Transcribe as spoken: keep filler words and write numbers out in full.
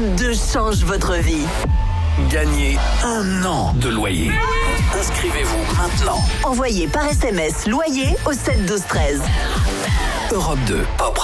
Europe deux change votre vie. Gagnez un an de loyer. Inscrivez-vous maintenant. Envoyez par S M S loyer au sept douze treize. Europe deux, Pop